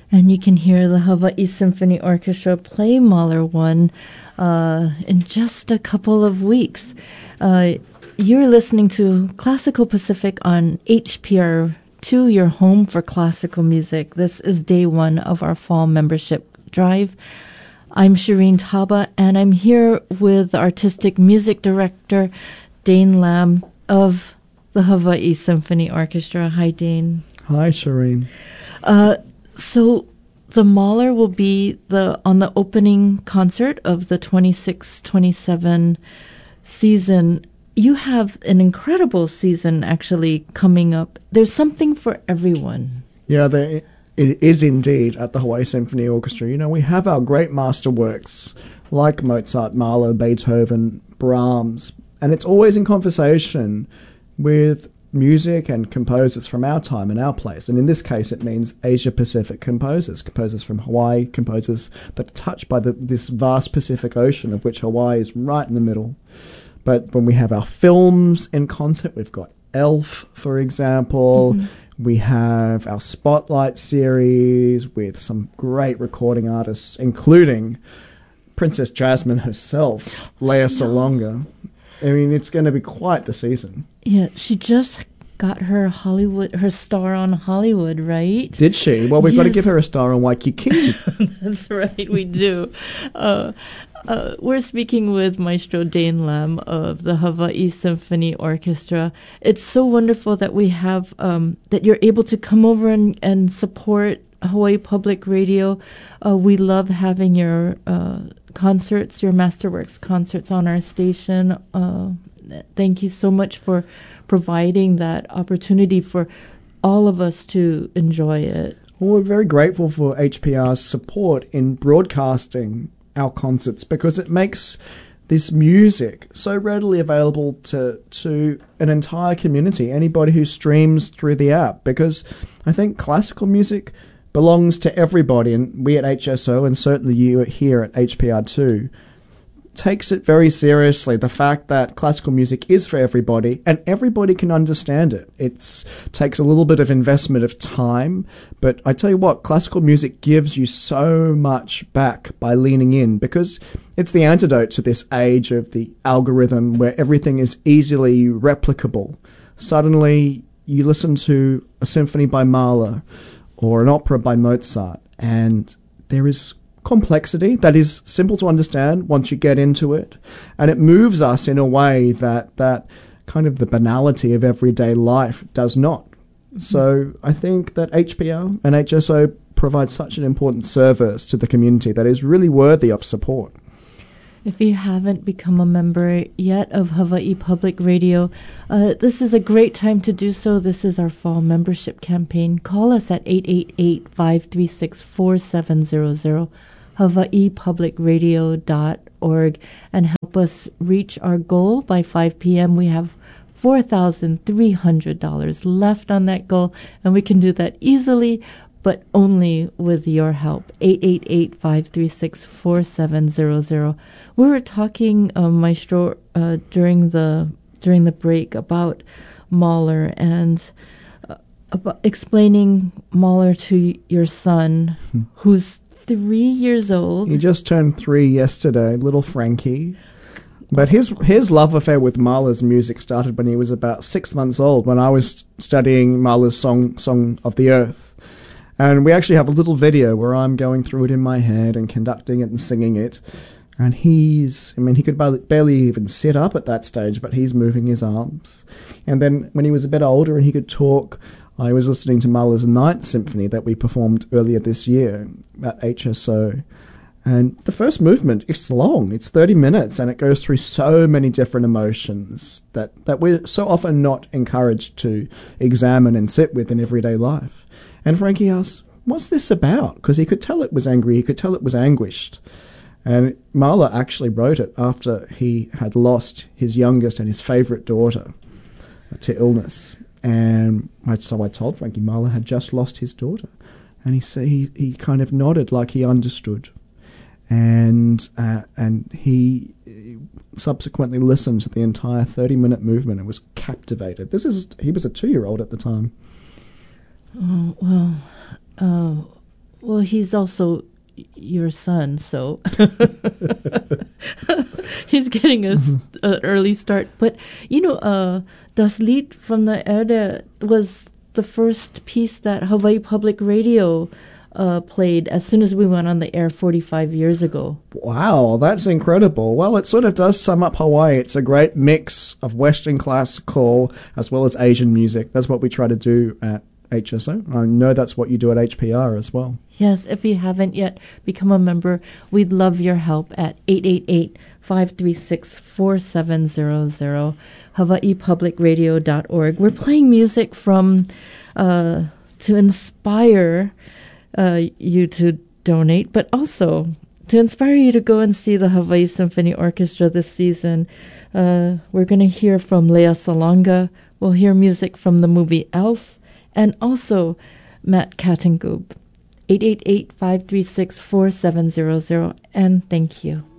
And you can hear the Hawaii Symphony Orchestra play Mahler 1 in just a couple of weeks. You're listening to Classical Pacific on HPR2, your home for classical music. This is day one of our fall membership drive. I'm Shireen Taba, and I'm here with Artistic Music Director Dane Lamb of the Hawaii Symphony Orchestra. Hi, Dane. Hi, Shireen. So the Mahler will be on the opening concert of the 26-27 season. You have an incredible season actually coming up. There's something for everyone. Yeah, it is indeed at the Hawaii Symphony Orchestra. You know, we have our great masterworks like Mozart, Mahler, Beethoven, Brahms, and it's always in conversation with music and composers from our time and our place. And in this case, it means Asia-Pacific composers from Hawaii, composers that are touched by this vast Pacific Ocean, of which Hawaii is right in the middle. But when we have our films in concert, we've got Elf, for example. Mm-hmm. We have our Spotlight series with some great recording artists, including Princess Jasmine herself, Lea Salonga. I mean, it's going to be quite the season. Yeah, she just got her star on Hollywood, right? Did she? Well, we've got to give her a star on Waikiki. That's right, we do. We're speaking with Maestro Dane Lamb of the Hawaii Symphony Orchestra. It's so wonderful that we have, that you're able to come over and support Hawaii Public Radio. We love having your concerts, your Masterworks concerts on our station. Thank you so much for providing that opportunity for all of us to enjoy it. Well, we're very grateful for HPR's support in broadcasting our concerts because it makes this music so readily available to an entire community, anybody who streams through the app, because I think classical music belongs to everybody, and we at HSO, and certainly you here at HPR too, takes it very seriously, the fact that classical music is for everybody and everybody can understand it. It takes a little bit of investment of time, but I tell you what, classical music gives you so much back by leaning in, because it's the antidote to this age of the algorithm where everything is easily replicable. Suddenly you listen to a symphony by Mahler or an opera by Mozart, and there is complexity that is simple to understand once you get into it, and it moves us in a way that kind of the banality of everyday life does not. So I think that HPR and HSO provide such an important service to the community that is really worthy of support. If you haven't become a member yet of Hawaii Public Radio, this is a great time to do so. This is our fall membership campaign. Call us at 888-536-4700. hawaiipublicradio.org, and help us reach our goal by 5 p.m. We have $4,300 left on that goal, and we can do that easily, but only with your help. 888-536-4700. We were talking, Maestro, during the break about Mahler and about explaining Mahler to your son, who's 3 years old. He just turned 3 yesterday, little Frankie. But his love affair with Mahler's music started when he was about 6 months old, when I was studying Mahler's Song of the Earth. And we actually have a little video where I'm going through it in my head and conducting it and singing it. And he could barely even sit up at that stage, but he's moving his arms. And then when he was a bit older and he could talk, I was listening to Mahler's Ninth Symphony that we performed earlier this year at HSO. And the first movement is long. It's 30 minutes, and it goes through so many different emotions that we're so often not encouraged to examine and sit with in everyday life. And Frankie asked, what's this about? Because he could tell it was angry. He could tell it was anguished. And Mahler actually wrote it after he had lost his youngest and his favorite daughter to illness. And so I told Frankie Mahler had just lost his daughter. And he kind of nodded like he understood. And he subsequently listened to the entire 30-minute movement and was captivated. He was a 2-year-old at the time. Oh, well, Well, he's also your son, so he's getting an early start. But, Das Lied from der Erde was the first piece that Hawaii Public Radio played as soon as we went on the air 45 years ago. Wow, that's incredible. Well, it sort of does sum up Hawaii. It's a great mix of Western classical as well as Asian music. That's what we try to do at HSO. I know that's what you do at HPR as well. Yes, if you haven't yet become a member, we'd love your help at 888-536-4700, hawaiipublicradio.org. We're playing music from to inspire you to donate, but also to inspire you to go and see the Hawaii Symphony Orchestra this season. We're going to hear from Lea Salonga. We'll hear music from the movie Elf, and also Matt Kattengub. 888-536-4700, and thank you.